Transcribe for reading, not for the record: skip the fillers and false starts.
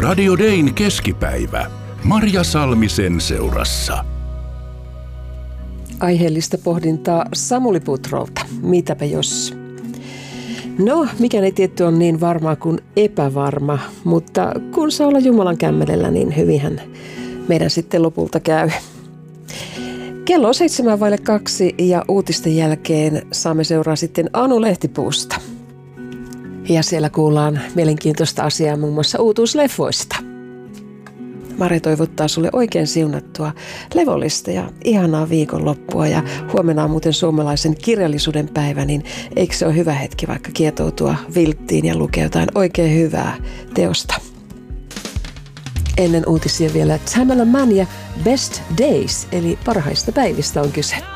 Radio Dayn keskipäivä. Marja Salmisen seurassa. Aiheellista pohdintaa Samuli Putrolta. Mitäpä jos? No, mikään ei tietty on niin varmaa kuin epävarma, mutta kun saa olla Jumalan kämmelellä, niin hyvinhän meidän sitten lopulta käy. Kello on 1:07 ja uutisten jälkeen saamme seuraa sitten Anu Lehtipuusta. Ja siellä kuullaan mielenkiintoista asiaa muun muassa uutuusleffoista. Mare toivottaa sulle oikein siunattua, levollista ja ihanaa viikonloppua. Ja huomenna on muuten suomalaisen kirjallisuuden päivä, niin eikö se ole hyvä hetki vaikka kietoutua vilttiin ja lukea jotain oikein hyvää teosta. Ennen uutisia vielä Tamala Mann ja Best Days, eli parhaista päivistä on kyse.